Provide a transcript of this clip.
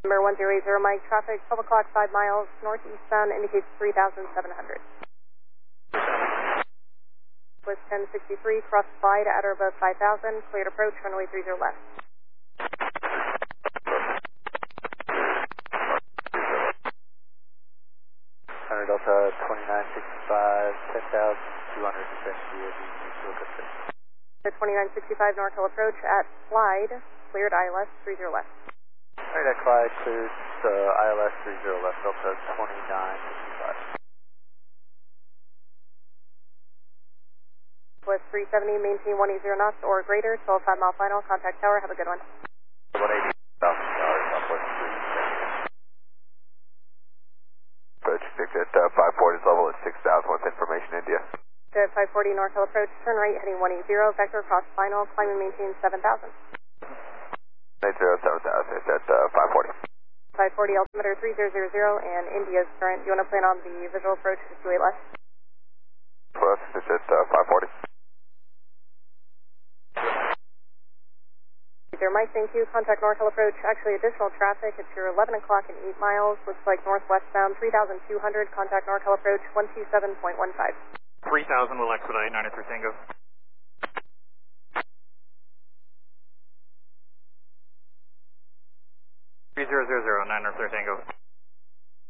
Number 1080, Mike, traffic 12 o'clock, 5 miles, northeastbound, indicates 3,700. With 1063, cross slide at or above 5,000, cleared approach, runway 30 left. Delta 2965, 10,270 of the mutual consent. The 2965 NorCal approach at Clyde, cleared ILS 30 left. Alright, at Clyde, cleared ILS 30 left, Delta 2965. With 370, maintain 180 knots or greater, 12 5-mile final, contact tower, have a good one. 180, south tower, southwest 370. Approach 6 at 540 level at 6,000 with information, India. Good, 540 NorCal approach, turn right, heading 180, vector cross final, climb and maintain 7,000. 80, 7,000, it's at 540. 540 altimeter 3000 and India's current. Do you want to plan on the visual approach to 28 left? Plus, it's at 540. There, Mike, thank you. Contact NorCal approach. Actually, additional traffic. It's your 11 o'clock and 8 miles. Looks like northwestbound 3,200. Contact NorCal approach 127.15. 3,000 will expedite 93 Tango.